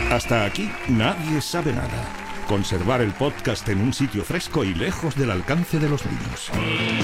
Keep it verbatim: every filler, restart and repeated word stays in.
Hasta aquí, Nadie sabe nada. Conservar el podcast en un sitio fresco y lejos del alcance de los niños.